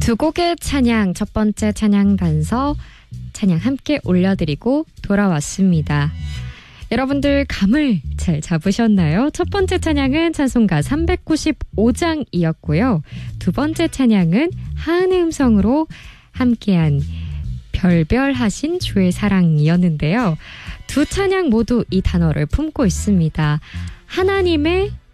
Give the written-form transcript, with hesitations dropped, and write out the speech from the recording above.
두 곡의 찬양, 첫 번째 찬양 단서 찬양 함께 올려드리고 돌아왔습니다. 여러분들 감을 잘 잡으셨나요? 첫 번째 찬양은 찬송가 395장이었고요. 두 번째 찬양은 하은의 음성으로 함께한 별별하신 주의 사랑이었는데요. 두 찬양 모두 이 단어를 품고 있습니다. 하나님의